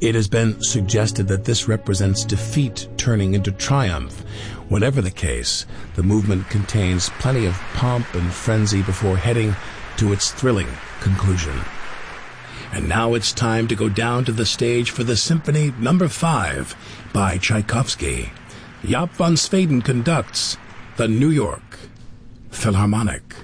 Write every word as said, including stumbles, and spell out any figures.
It has been suggested that this represents defeat turning into triumph. Whatever the case, the movement contains plenty of pomp and frenzy before heading to its thrilling conclusion. And now it's time to go down to the stage for the Symphony Number five by Tchaikovsky. Jaap van Zweden conducts the New York Philharmonic.